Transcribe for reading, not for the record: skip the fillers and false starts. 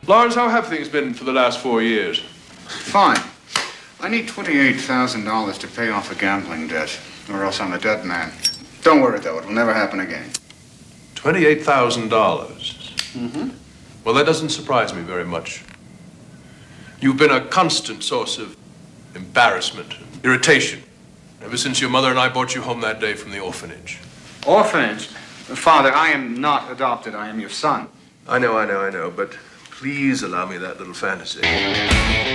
Lawrence, how have things been for the last 4 years? Fine. I need $28,000 to pay off a gambling debt, or else I'm a dead man. Don't worry, though. It will never happen again. $28,000? Mm-hmm. Well, that doesn't surprise me very much. You've been a constant source of embarrassment, irritation, ever since your mother and I brought you home that day from the orphanage. Orphanage? Father, I am not adopted. I am your son. I know, but please allow me that little fantasy.